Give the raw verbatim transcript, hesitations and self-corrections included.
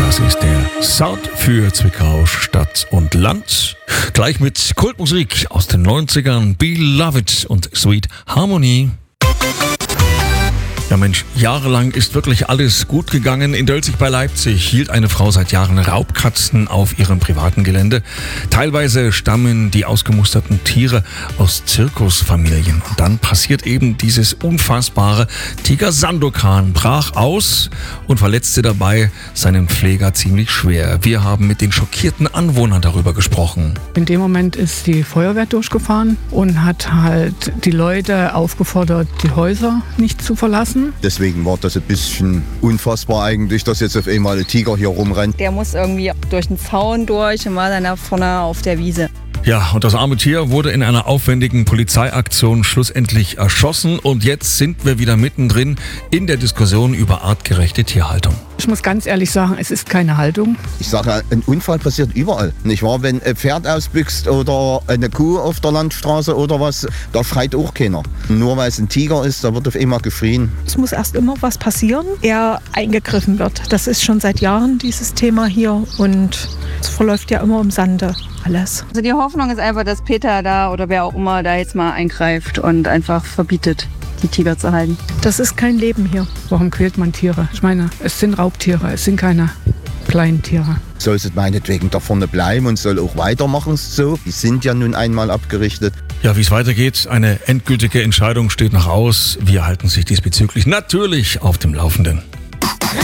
Das ist der Sound für Zwickau, Stadt und Land. Gleich mit Kultmusik aus den neunzigern, Beloved und Sweet Harmony. Ja Mensch, jahrelang ist wirklich alles gut gegangen. In Dölzig bei Leipzig hielt eine Frau seit Jahren Raubkatzen auf ihrem privaten Gelände. Teilweise stammen die ausgemusterten Tiere aus Zirkusfamilien. Und dann passiert eben dieses Unfassbare. Tiger Sandokan brach aus und verletzte dabei seinen Pfleger ziemlich schwer. Wir haben mit den schockierten Anwohnern darüber gesprochen. In dem Moment ist die Feuerwehr durchgefahren und hat halt die Leute aufgefordert, die Häuser nicht zu verlassen. Deswegen war das ein bisschen unfassbar eigentlich, dass jetzt auf einmal ein Tiger hier rumrennt. Der muss irgendwie durch den Zaun durch und war dann da vorne auf der Wiese. Ja, und das arme Tier wurde in einer aufwendigen Polizeiaktion schlussendlich erschossen. Und jetzt sind wir wieder mittendrin in der Diskussion über artgerechte Tierhaltung. Ich muss ganz ehrlich sagen, es ist keine Haltung. Ich sage, ein Unfall passiert überall. Nicht wahr? Wenn ein Pferd ausbüchst oder eine Kuh auf der Landstraße oder was, da schreit auch keiner. Nur weil es ein Tiger ist, da wird auf einmal geschrien. Es muss erst immer was passieren, eher eingegriffen wird. Das ist schon seit Jahren dieses Thema hier und es verläuft ja immer im Sande alles. Also die Hoffnung ist einfach, dass Peter da oder wer auch immer da jetzt mal eingreift und einfach verbietet, die Tiger zu halten. Das ist kein Leben hier. Warum quält man Tiere? Ich meine, es sind Raubtiere, es sind keine kleinen Tiere. Soll es meinetwegen da vorne bleiben und soll auch weitermachen so? Die sind ja nun einmal abgerichtet. Ja, wie es weitergeht, eine endgültige Entscheidung steht noch aus. Wir halten sich diesbezüglich natürlich auf dem Laufenden.